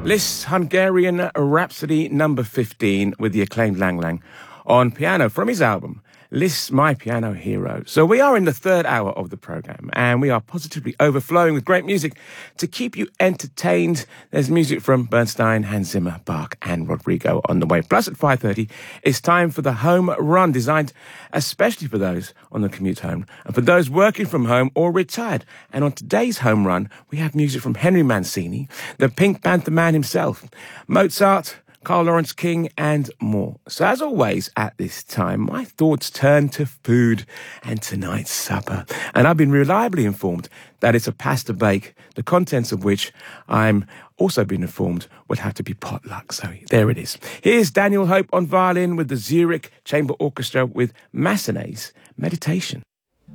Liszt's Hungarian Rhapsody number 15 with the acclaimed Lang Lang on piano from his album Liszt's My Piano Hero. So we are in the third hour of the programme and we are positively overflowing with great music to keep you entertained. There's music from Bernstein, Hans Zimmer, Bach and Rodrigo on the way. Plus at 5:30 it's time for the Home Run, designed especially for those on the commute home and for those working from home or retired. And on today's Home Run we have music from Henry Mancini, the Pink Panther man himself, Mozart, Carl Lawrence King and more. So as always at this time, my thoughts turn to food and tonight's supper. And I've been reliably informed that it's a pasta bake, the contents of which I'm also been informed would have to be potluck. So there it is. Here's Daniel Hope on violin with the Zurich Chamber Orchestra with Massenet's Meditation.